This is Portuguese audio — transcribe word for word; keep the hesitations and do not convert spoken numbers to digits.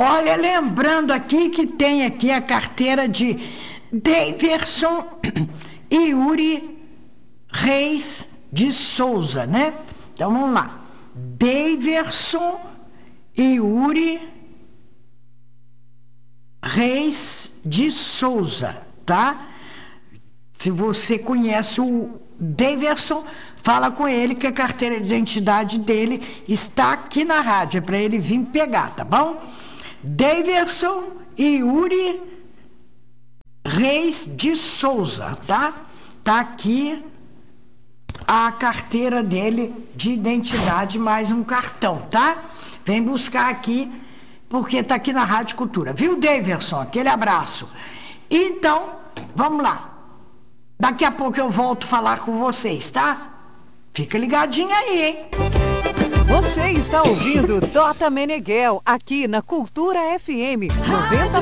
Olha, lembrando aqui que tem aqui a carteira de Daverson e Yuri Reis de Souza, né? Então vamos lá. Daverson e Yuri Reis de Souza, tá? Se você conhece o Daverson, fala com ele que a carteira de identidade dele está aqui na rádio, é para ele vir pegar, tá bom? Daverson e Yuri Reis de Souza, tá? Tá aqui a carteira dele de identidade, mais um cartão, tá? Vem buscar aqui, porque tá aqui na Rádio Cultura. Viu, Daverson? Aquele abraço. Então, vamos lá. Daqui a pouco eu volto falar com vocês, tá? Fica ligadinho aí, hein? Você está ouvindo Tota Meneghel, aqui na Cultura F M noventa